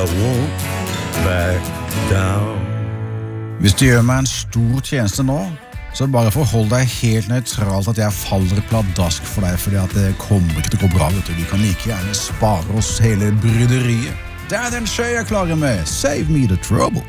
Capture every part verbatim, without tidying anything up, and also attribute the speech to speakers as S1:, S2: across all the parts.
S1: won't back down.
S2: Hvis du gjør meg en stor tjeneste nå, så bare forhold deg helt nøytralt at jeg faller pladask for deg, fordi at det kommer ikke til å gå bra, vet du. Vi kan like gjerne spare oss hele bryderiet. Det er den skjøy jeg klarer med. Save me the trouble.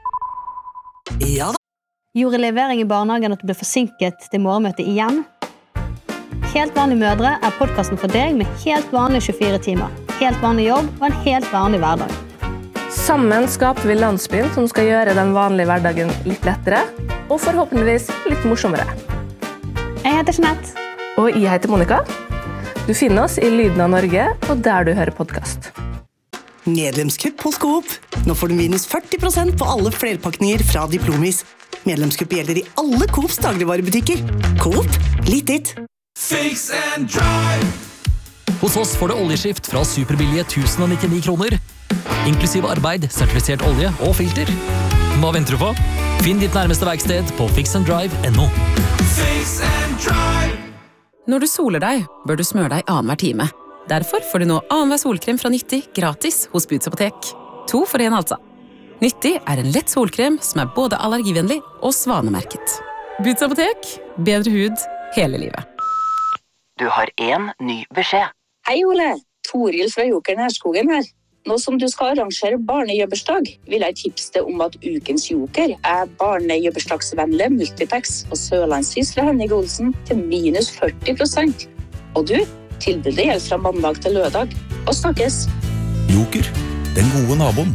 S3: Ja da.
S4: Gjorde levering i barnehagen at du ble forsinket til morgenmøtet igjen? Helt vanlige mødre er podcasten for deg med helt vanlige tjuefire timer, helt vanlig jobb og en helt vanlig hverdag.
S5: Sammen skaper vi landsbyen som skal gjøre den vanlige hverdagen litt lettere, og forhåpentligvis litt morsommere.
S4: Jeg heter Jeanette.
S5: Og jeg heter Monica. Du finner oss i Lyden av Norge, og der du hører podcast.
S3: Medlemskupp hos Coop. Nå får du minus førti prosent på alle flerpakninger fra Diplomis. Medlemskupp gjelder i alle Coops dagligvarebutikker. Coop, litt ditt.
S6: Fix and drive.
S7: Hos oss får du oljeskift fra superbillige tusen nittini kroner, inklusive arbeid, sertifisert olje og filter. Hva venter du på? Finn ditt nærmeste verksted på fix and drive punktum no.
S6: Fix and drive.
S8: Når du soler deg, bør du smøre deg annenhver time. Derfor får du nå annenhver solkrem fra Nyttig gratis hos Boots Apotek. To for en altså. Nyttig er en lett solkrem som er både allergivennlig og svanemerket. Boots Apotek, bedre hud hele livet.
S9: Du har en ny beskjed.
S10: Hei Ole, Toril fra Jokeren Herskogen her. Nå som du skal arrangere barnejøbbersdag, vil jeg tipse deg om at ukens joker er barnejøbbersdagsvennlig Multiplex og Sørlandshus fra Henning Olsen til minus førti prosent. Og du, tilbudet gjelder fra mandag til lørdag. Og snakkes!
S11: Joker, den gode naboen.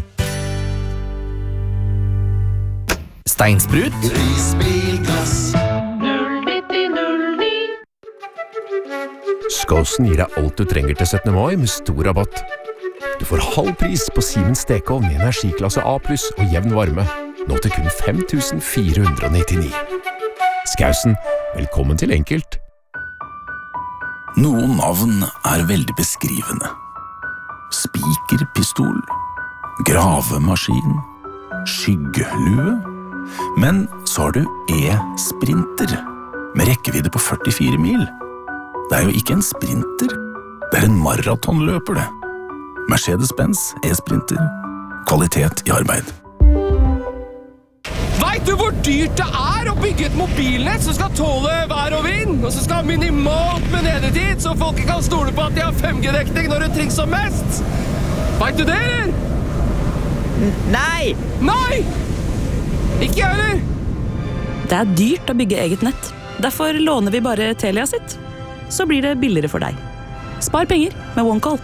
S12: Steinsprut.
S6: Prisbilglass.
S12: Skåsen gir deg alt du trenger til syttende mai med stor rabatt. Du får halv pris på Siemens stekeovn med energiklasse A pluss og jevn varme. Nå til kun fem tusen fire hundre nittini. Skausen, velkommen til enkelt.
S11: Noen navn er veldig beskrivende. Spikerpistol, gravemaskin, skyggelue. Men så har du E-sprinter, med rekkevidde på førtifire mil. Det er jo ikke en sprinter, det er en maratonløper det. Mercedes-Benz E-sprinter. Kvalitet i arbeid.
S6: Vet du hvor dyrt det er å bygge et mobilnett som skal tåle vær og vind, og som skal ha minimalt med nedetid, så folk kan stole på at de har fem G-dekning når det trengs som mest? Vet du det, eller?
S9: Nei!
S6: Nei! Ikke jeg, eller?
S13: Det er dyrt å bygge eget nett. Derfor låner vi bare Telia sitt. Så blir det billigere for deg. Spar penger med OneCall.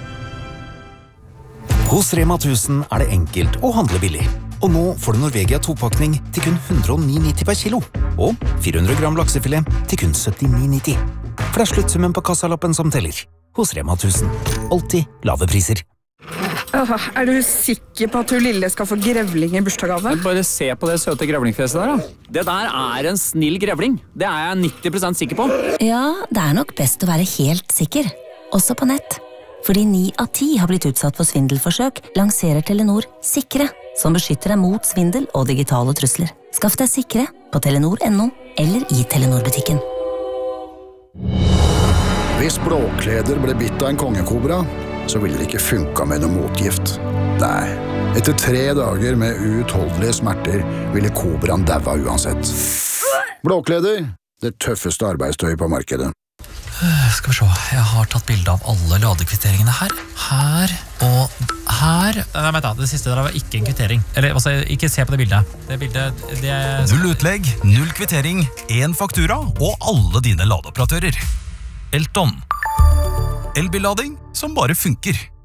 S14: Hos Rema tusen er det enkelt å handle billig. Og nå får du Norvegia to-pakning til kun hundre og ni nitti per kilo. Og fire hundre gram laksefilet til kun syttini nitti. For det er sluttsummen på kassalappen som teller. Hos Rema tusen. Alltid lave priser.
S15: Åh, er du sikker på at du lille skal få grevling i bursdagsgave?
S16: Bare se på det søte grevlingfjeset der da. Det der er en snill grevling. Det er jeg nitti prosent sikker på.
S17: Ja, det er nok best å være helt sikker. Også på nett. Fordi ni av ti har blitt utsatt for svindelforsøk, lanserer Telenor Sikre, som beskytter deg mot svindel og digitale trusler. Skaff deg Sikre på telenor punktum no eller i Telenor-butikken.
S18: Hvis Blåkleder ble bitt av en kongekobra, så ville det ikke funka med noe motgift. Nei, etter tre dager med uutholdelige smerter ville kobraen daua uansett. Blåkleder, det tøffeste arbeidstøyet på markedet.
S7: Skal vi se, jeg har tatt bilde av alle ladekvitteringene her. Her og her. Nei, vent da, det siste der var ikke en kvittering. Eller, altså, ikke se på det bildet. Det bildet, det er...
S19: Null utlegg, null kvittering, en faktura og alle dine ladeoperatører. Elton. Elbillading som bare funker.